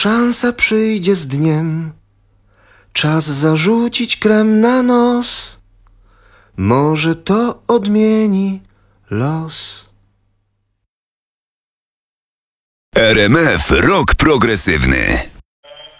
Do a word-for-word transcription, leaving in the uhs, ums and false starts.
Szansa przyjdzie z dniem, czas zarzucić krem na nos. Może to odmieni los. R M F Rock Progresywny.